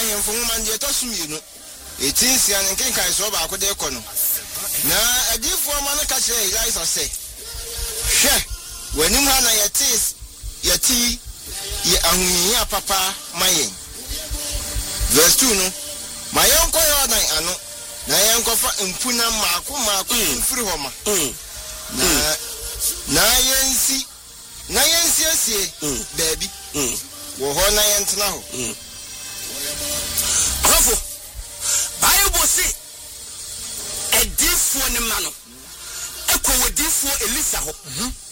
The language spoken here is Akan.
ahemfo man de to suminu etinsia ne kenkan so ba akode ekọ no na adifo ma no ka kire Elisa say hwe wanim ha na yeti ye ahunya papa mayen verse 2 no mayen ko yo dan ano na yen ko fa mpuna maako mfiri ho ma na yensi asie baby wo ho na yentna ho Bravo. Bible say a different man. Eko wo different Elisa ho.